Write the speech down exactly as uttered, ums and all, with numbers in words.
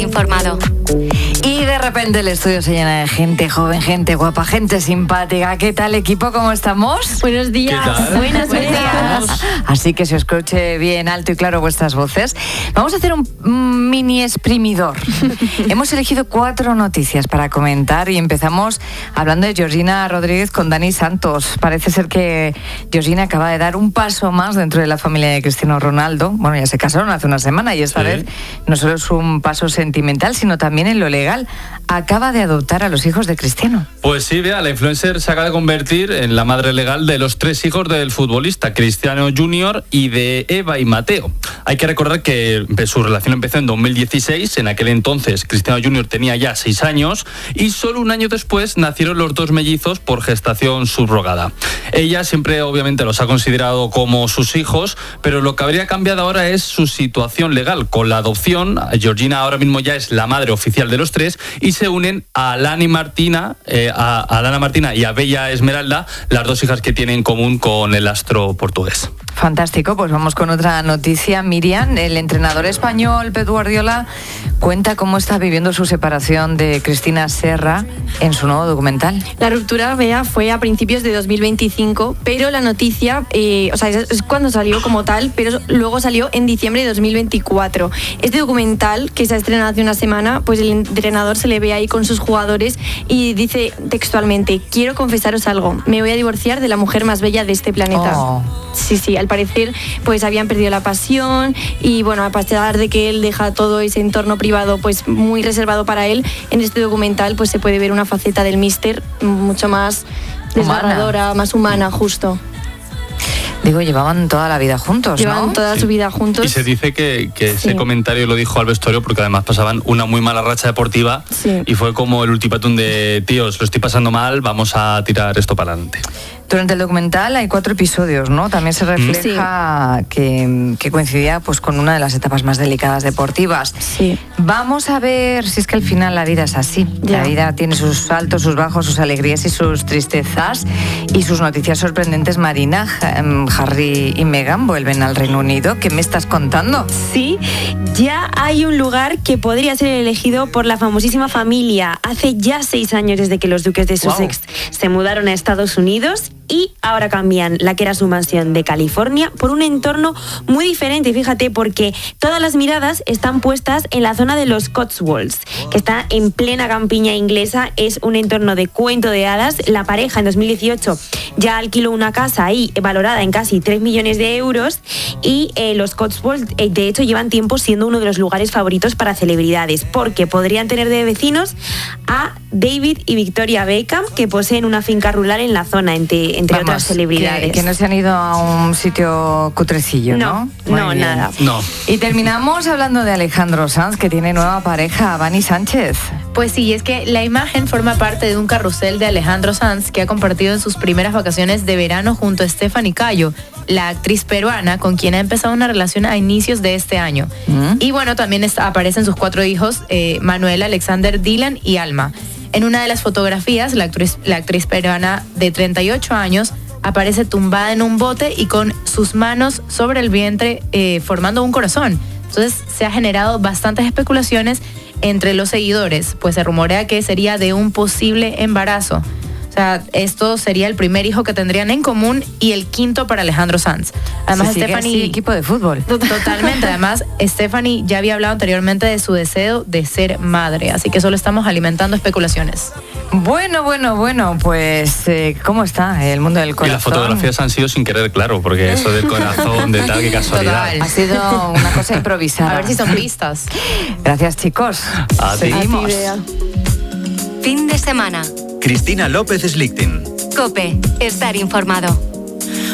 Informado. Y de repente el estudio se llena de gente joven, gente guapa, gente simpática. ¿Qué tal, equipo? ¿Cómo estamos? Buenos días. Buenos días. Así que se os escuche bien alto y claro vuestras voces. Vamos a hacer un, un mini exprimidor. Hemos elegido cuatro noticias para comentar y empezamos hablando de Georgina Rodríguez con Dani Santos. Parece ser que Georgina acaba de dar un paso más dentro de la familia de Cristiano Ronaldo. Bueno, ya se casaron hace una semana y esta sí. vez no solo es un paso sentimental, sino también en lo legal. Acaba de adoptar a los hijos de Cristiano. Pues sí, vea, la influencer se acaba de convertir en la madre legal de los tres hijos del futbolista, Cristiano junior y de Eva y Mateo. Hay que recordar que su relación empezó en dos mil dieciséis, en aquel entonces Cristiano junior tenía ya seis años y solo un año después nacieron los dos mellizos por gestación subrogada. Ella siempre obviamente los ha considerado como sus hijos, pero lo que habría cambiado ahora es su situación legal. Con la adopción, Georgina ahora mismo ya es la madre oficial de los tres y se unen a Alana Martina, eh, a, a Alana Martina y a Bella Esmeralda, las dos hijas que tiene en común con el astro portugués. Fantástico, pues vamos con otra noticia. Miriam, el entrenador español Pep Guardiola cuenta cómo está viviendo su separación de Cristina Serra en su nuevo documental. La ruptura, Bea, fue a principios de dos mil veinticinco, pero la noticia, eh, o sea, es, es cuando salió como tal, pero luego salió en diciembre de dos mil veinticuatro. Este documental, que se ha estrenado hace una semana, pues el entrenador se le ve ahí con sus jugadores y dice textualmente: quiero confesaros algo, me voy a divorciar de la mujer más bella de este planeta. Oh. Sí, sí, al parecer pues habían perdido la pasión y bueno, a pesar de que él deja todo ese entorno privado pues muy reservado para él, en este documental pues se puede ver una faceta del míster mucho más desgarradora, humana. más humana, justo. Digo, llevaban toda la vida juntos, Llevaban ¿no? toda sí. su vida juntos. Y se dice que, que sí. ese comentario lo dijo al vestuario porque además pasaban una muy mala racha deportiva sí. y fue como el ultimátum de: tíos, lo estoy pasando mal, vamos a tirar esto para adelante. Durante el documental hay cuatro episodios, ¿no? También se refleja sí. que, que coincidía pues, con una de las etapas más delicadas deportivas. Sí. Vamos a ver si es que al final la vida es así. Ya. La vida tiene sus altos, sus bajos, sus alegrías y sus tristezas. Y sus noticias sorprendentes, Marina. Harry y Meghan vuelven al Reino Unido. ¿Qué me estás contando? Sí, ya hay un lugar que podría ser elegido por la famosísima familia. Hace ya seis años desde que los duques de Sussex wow. se mudaron a Estados Unidos y ahora cambian la que era su mansión de California por un entorno muy diferente, fíjate, porque todas las miradas están puestas en la zona de los Cotswolds, que está en plena campiña inglesa. Es un entorno de cuento de hadas. La pareja en dos mil dieciocho ya alquiló una casa ahí valorada en casi tres millones de euros y eh, los Cotswolds eh, de hecho llevan tiempo siendo uno de los lugares favoritos para celebridades, porque podrían tener de vecinos a David y Victoria Beckham, que poseen una finca rural en la zona, entre, entre Vamos, otras celebridades. Que, que no se han ido a un sitio cutrecillo, ¿no? No, no, nada. No. Y terminamos hablando de Alejandro Sanz, que tiene nueva pareja, Vani Sánchez. Pues sí, es que la imagen forma parte de un carrusel de Alejandro Sanz que ha compartido en sus primeras vacaciones de verano junto a Stephanie Cayo, la actriz peruana con quien ha empezado una relación a inicios de este año. ¿Mm? Y bueno, también está, aparecen sus cuatro hijos, eh, Manuel, Alexander, Dylan y Alma. En una de las fotografías, la actriz, la actriz peruana de treinta y ocho años aparece tumbada en un bote y con sus manos sobre el vientre eh, formando un corazón. Entonces se ha generado bastantes especulaciones entre los seguidores, pues se rumorea que sería de un posible embarazo. O sea, esto sería el primer hijo que tendrían en común y el quinto para Alejandro Sanz. Además, Se Stephanie... sigue así, equipo de fútbol. Totalmente. Además, Stephanie ya había hablado anteriormente de su deseo de ser madre, así que solo estamos alimentando especulaciones. Bueno, bueno, bueno, pues eh, ¿cómo está el mundo del corazón? Y las fotografías han sido sin querer, claro, porque eso del corazón, de tal, qué casualidad. Total. Ha sido una cosa improvisada. A ver si son pistas. Gracias, chicos. A ti. Seguimos. Fin de semana. Cristina López Slichting. COPE. Estar informado.